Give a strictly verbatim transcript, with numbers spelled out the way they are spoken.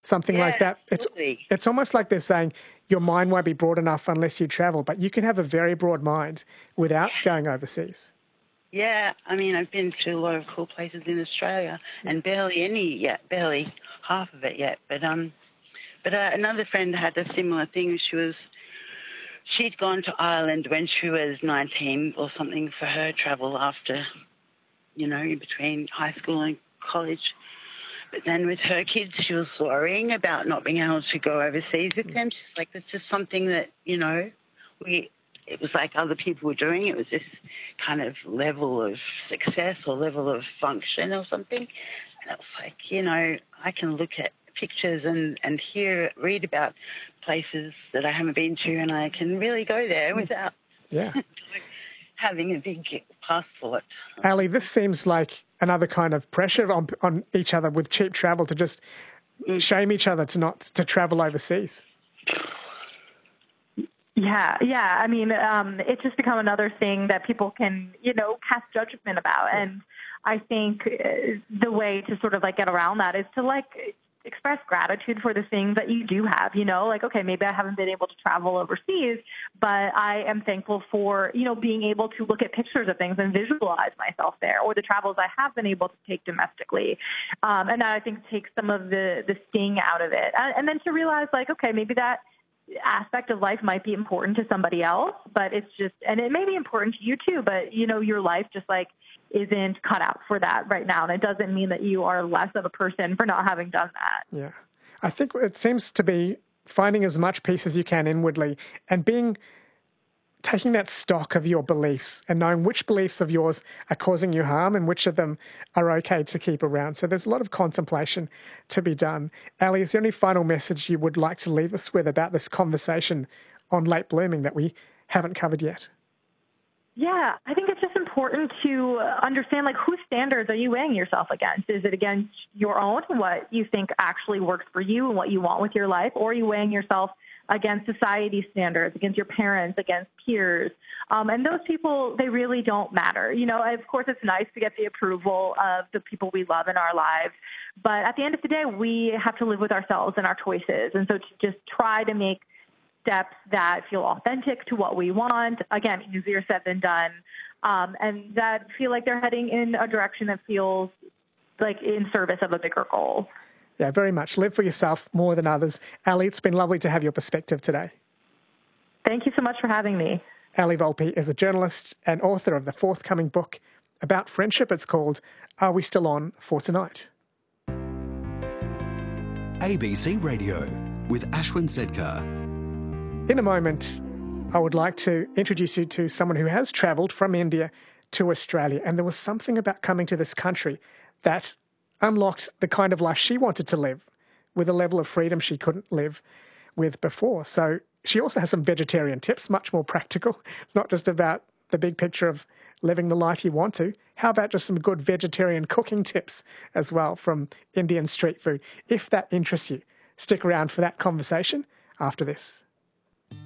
something Yeah, like that. absolutely. It's it's almost like they're saying your mind won't be broad enough unless you travel, but you can have a very broad mind without going overseas. Yeah, I mean, I've been to a lot of cool places in Australia, and barely any yet, barely half of it yet. But um, but uh, another friend had a similar thing. She was, she'd gone to Ireland when she was nineteen or something for her travel after, you know, in between high school and college. But then with her kids, she was worrying about not being able to go overseas with them. She's like, that's just something that, you know, we. It was like other people were doing. It was this kind of level of success or level of function or something. And it was like, you know, I can look at pictures and, and hear, read about places that I haven't been to, and I can really go there without Yeah. having a big passport. Ali, this seems like another kind of pressure on on each other with cheap travel to just mm. shame each other to not to travel overseas. Yeah, yeah. I mean, um, it's just become another thing that people can, you know, cast judgment about. And I think the way to sort of like get around that is to like express gratitude for the things that you do have, you know, like, okay, maybe I haven't been able to travel overseas, but I am thankful for, you know, being able to look at pictures of things and visualize myself there, or the travels I have been able to take domestically. Um, and that I think takes some of the, the sting out of it. And, and then to realize like, okay, maybe that aspect of life might be important to somebody else, but it's just, and it may be important to you too, but you know, your life just like isn't cut out for that right now. And it doesn't mean that you are less of a person for not having done that. Yeah. I think it seems to be finding as much peace as you can inwardly and being, taking that stock of your beliefs and knowing which beliefs of yours are causing you harm and which of them are okay to keep around. So there's a lot of contemplation to be done. Ali, is there any final message you would like to leave us with about this conversation on late blooming that we haven't covered yet? Yeah, I think it's just important to understand, like, whose standards are you weighing yourself against? Is it against your own, what you think actually works for you and what you want with your life? Or are you weighing yourself against society's standards, against your parents, against peers? Um, and those people, they really don't matter. You know, of course, it's nice to get the approval of the people we love in our lives. But at the end of the day, we have to live with ourselves and our choices. And so to just try to make steps that feel authentic to what we want, again, easier said than done, um, and that feel like they're heading in a direction that feels like in service of a bigger goal. Yeah, very much. Live for yourself more than others. Ali, it's been lovely to have your perspective today. Thank you so much for having me. Ali Volpe is a journalist and author of the forthcoming book about friendship. It's called Are We Still On for Tonight? A B C Radio with Ashwin Sedkar. In a moment, I would like to introduce you to someone who has travelled from India to Australia, and there was something about coming to this country that unlocked the kind of life she wanted to live with a level of freedom she couldn't live with before. So she also has some vegetarian tips, much more practical. It's not just about the big picture of living the life you want to. How about just some good vegetarian cooking tips as well from Indian street food? If that interests you, stick around for that conversation after this.